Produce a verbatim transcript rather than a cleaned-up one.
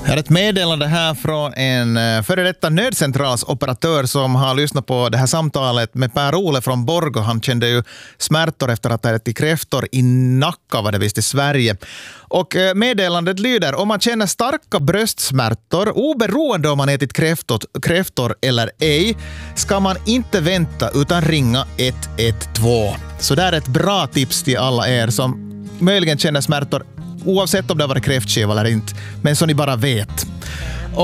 Jag har ett meddelande här från en före detta nödcentralsoperatör som har lyssnat på det här samtalet med Per-Ole från Borgå. Han kände ju smärtor efter att ha ätit kräftor i Nacka, var det visst, i Sverige. Och meddelandet lyder: om man känner starka bröstsmärtor, oberoende om man ätit kräftor, kräftor eller ej, ska man inte vänta utan ringa ett ett två. Så det är ett bra tips till alla er som möjligen känner smärtor, oavsett om det har varit kräftskiva eller inte, men så ni bara vet.